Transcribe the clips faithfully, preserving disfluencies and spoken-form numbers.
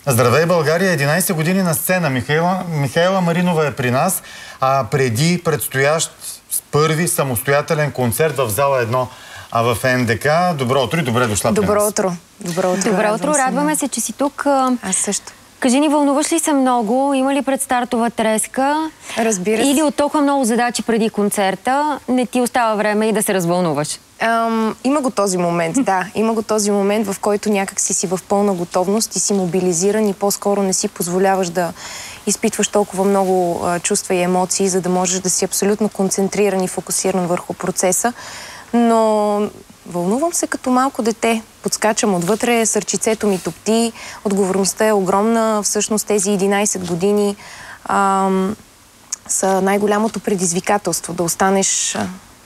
Здравей, България! единайсет години на сцена. Михаела, Михаела Маринова е при нас, а преди предстоящ първи самостоятелен концерт в зала едно а в НДК. Добро утро и добре дошла при нас. Добро утро. Добро утро. Добро утро. Радваме се, че си тук. Аз също. Кажи ни, вълнуваш ли се много? Има ли предстартова треска? Разбира се. Или от толкова много задачи преди концерта не ти остава време и да се развълнуваш? Ам, има го този момент, да. Има го този момент, в който някак си си в пълна готовност и си мобилизиран и по-скоро не си позволяваш да изпитваш толкова много а, чувства и емоции, за да можеш да си абсолютно концентриран и фокусиран върху процеса. Но вълнувам се като малко дете. Подскачам отвътре, сърчицето ми топти, отговорността е огромна. Всъщност тези единайсет години ам, са най-голямото предизвикателство. Да останеш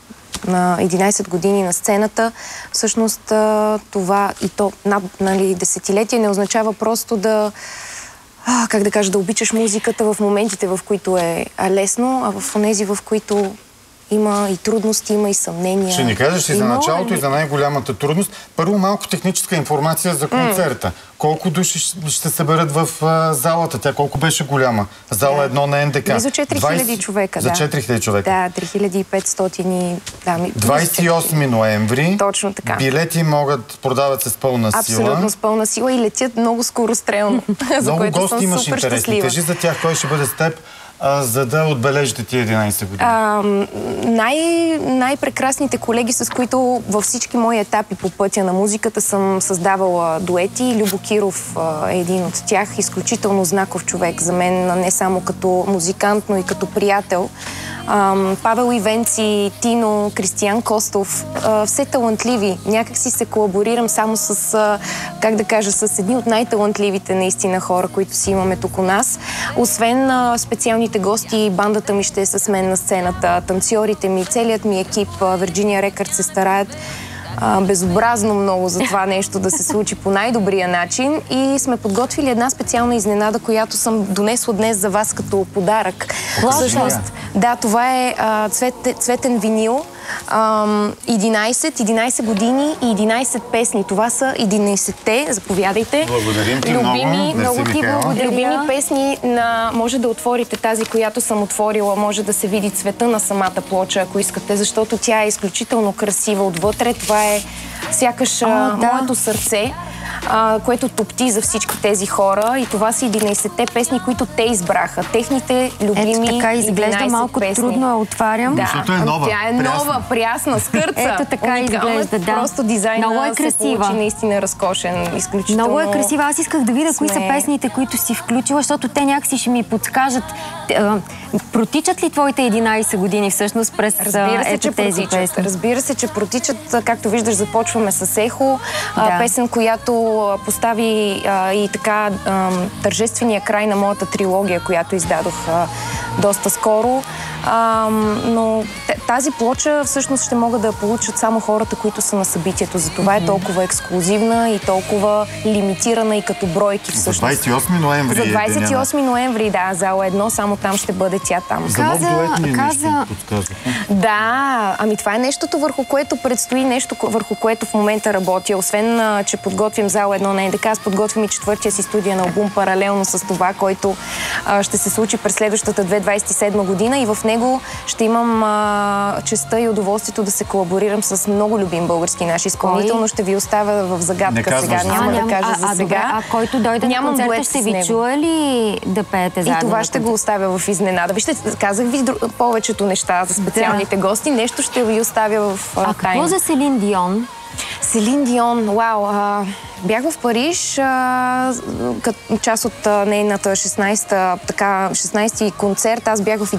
на единайсет години на сцената. Всъщност това и то над, нали, десетилетие не означава просто да, а, как да кажа, да обичаш музиката в моментите, в които е лесно, а в онези, в които има и трудности, има и съмнения. Ще ни кажеш и за Има, началото, ли? и за най-голямата трудност. Първо малко техническа информация за концерта. Mm. Колко души ще се съберат в а, залата? Тя колко беше голяма? Зала едно на НДК. Близо четири хиляди човека, За да. четири хиляди човека. Да, три хиляди и петстотин. Да, ми... двайсет и осми ноември. Точно така. Билети могат, продават се с пълна сила. Абсолютно с пълна сила и летят много скорострелно. За много което гости съм имаш супер интересни. щастлива. Кажи за тях, кой ще бъде с теб, а, за да отбележите ти единайсет години. А, най, най-прекрасните колеги, с които във всички мои етапи по пътя на музиката съм създавала дуети. Любо Киров а, е един от тях. Изключително знаков човек за мен, не само като музикант, но и като приятел. А, Павел Ивенци, Тино, Кристиян Костов, а, все талантливи. Някак си се колаборирам само с, а, как да кажа, с едни от най-талантливите наистина хора, които си имаме тук у нас. Освен а, специалните гости, бандата ми ще е с мен на сцената, танцорите ми, целият ми екип, Virginia Records се стараят а, безобразно много за това нещо да се случи по най-добрия начин и сме подготвили една специална изненада, която съм донесла днес за вас като подарък. Всъщност, да, това е а, цвет, цветен винил. единайсет, единайсет години и единайсет песни. Това са единайсетте. Заповядайте. Благодарим ти Любими, много. много ти благодаря. Любими песни на... Може да отворите тази, която съм отворила. Може да се види цвета на самата плоча, ако искате, защото тя е изключително красива отвътре. Това е сякаш О, да. моето сърце, Uh, което топти за всички тези хора и това са единайсетте песни, които те избраха. Техните любими Ето така изглежда, малко песни. Трудно я отварям. Да, защото е нова. Тя е нова, прясна, скърца. Ето така изглежда, да. Просто дизайна много е се получи красива. Наистина разкошен, изключително. Много е красива. Аз исках да видя сме... кои са песните, които си включила, защото те някакси ще ми подскажат. Протичат ли твоите единайсет години всъщност през Разбира се, ето че тези протичат. песни? Разбира се, че протичат. Както виждаш, започваме с Ехо. Да. Песен, която постави а, и така а, тържествения край на моята трилогия, която издадох а, доста скоро. А, но тази плоча всъщност ще могат да я получат само хората, които са на събитието. Затова е толкова ексклузивна и толкова лимитирана и като бройки всъщност. За двайсет и осми ноември. За двайсет и осми ноември, да, зала едно, само там ще бъде тя там. За нов дует ми каза... нещо подсказва. Да, ами това е нещото, върху което предстои, нещо, върху което в момента работя. Освен, а, че подготвим зала едно на НДК, аз подготвим и четвъртия си студиен албум паралелно с това, който а, ще се случи през следващата две хиляди двайсет и седма година и в него ще имам а, честта и удоволствието да се колаборирам с много любим български наш изпълнител, но ще ви оставя в загадка сега. Няма да кажа за сега. А който дойде на концерта, ще ви чуе ли да пеете заедно? И това ще го оставя в изненада. Вижте, казах ви повечето неща за специалните гости. Нещо ще ви оставя в тайна. А какво за Селин Дион? Селин Дион, вау! А, бях в Париж, а, като част от а, нейната шестнайсета, така, шестнайсети концерт. Аз бях в